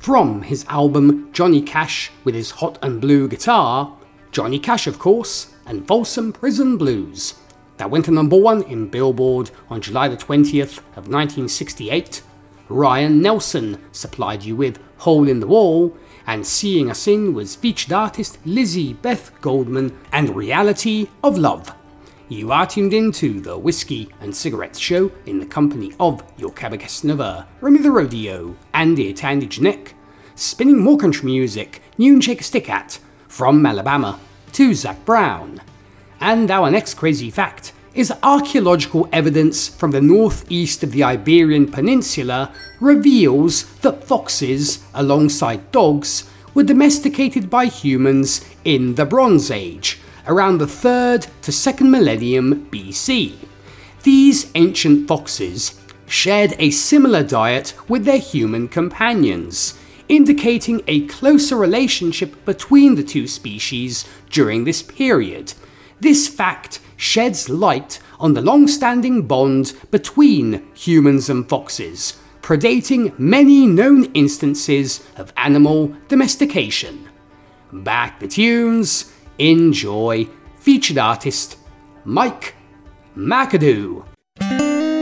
From his album Johnny Cash with his hot and blue guitar, Johnny Cash of course, and Folsom Prison Blues. That went to number 1 in Billboard on July the 20th of 1968. Ryan Nelson supplied you with Hole in the Wall, and Seeing Us In was featured artist Lizzie Beth Goldman and Reality of Love. You are tuned into the Whiskey and Cigarettes Show in the company of your Cabagest Nova, Remy the Rodeo, Andy at Andy Janek, spinning more country music, Noon Shake a Stick At, from Alabama to Zac Brown. And our next crazy fact is archaeological evidence from the northeast of the Iberian Peninsula reveals that foxes, alongside dogs, were domesticated by humans in the Bronze Age, around the 3rd to 2nd millennium BC. These ancient foxes shared a similar diet with their human companions, indicating a closer relationship between the two species during this period. This fact sheds light on the long-standing bond between humans and foxes, predating many known instances of animal domestication. Back the tunes, enjoy. Featured artist Mike McAdoo.